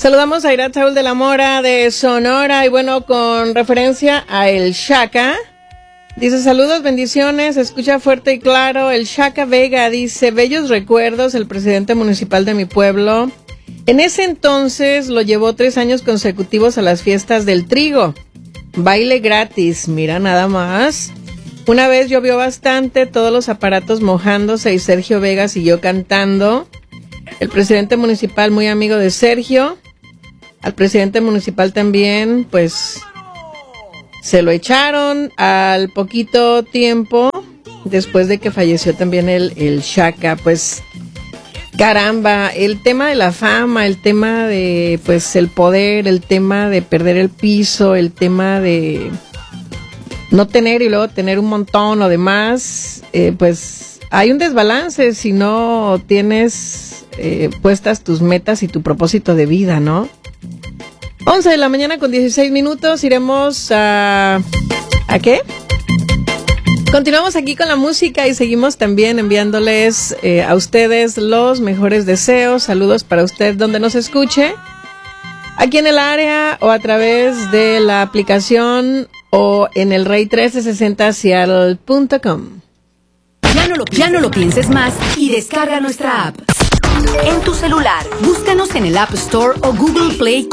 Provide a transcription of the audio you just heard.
Saludamos a Irat Saúl de la Mora de Sonora y bueno, con referencia a el Shaka, dice saludos, bendiciones, escucha fuerte y claro. El Shaka Vega dice, bellos recuerdos, el presidente municipal de mi pueblo. En ese entonces lo llevó 3 años consecutivos a las fiestas del trigo. Baile gratis, mira nada más. Una vez llovió bastante, todos los aparatos mojándose y Sergio Vega siguió cantando. El presidente municipal muy amigo de Sergio. Al presidente municipal también, pues, se lo echaron al poquito tiempo después de que falleció también el Shaka. Pues, caramba, el tema de la fama, el tema de, pues, el poder, el tema de perder el piso, el tema de no tener y luego tener un montón o demás, pues hay un desbalance si no tienes puestas tus metas y tu propósito de vida, ¿no? 11 de la mañana con 16 minutos, iremos ¿a qué? Continuamos aquí con la música y seguimos también enviándoles a ustedes los mejores deseos, saludos para usted donde nos escuche, aquí en el área o a través de la aplicación o en el Rey1360Seattle.com. Ya no lo pienses más y descarga nuestra app. En tu celular, búscanos en el App Store o Google Play